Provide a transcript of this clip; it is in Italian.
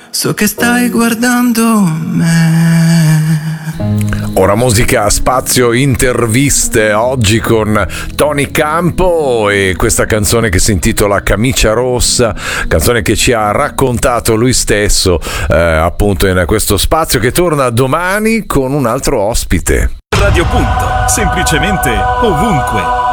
So che stai guardando me. Ora musica, spazio, interviste, oggi con Tony Campo e questa canzone che si intitola Camicia Rossa, canzone che ci ha raccontato lui stesso appunto in questo spazio, che torna domani con un altro ospite. Radio Punto, semplicemente ovunque.